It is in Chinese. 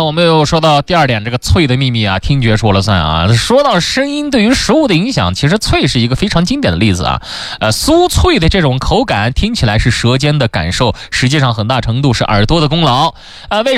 我们又说到第二点，这个脆的秘密啊，听觉说了算啊。说到声音对于食物的影响，其实脆是一个非常经典的例子啊。酥脆的这种口感听起来是舌尖的感受，实际上很大程度是耳朵的功劳。为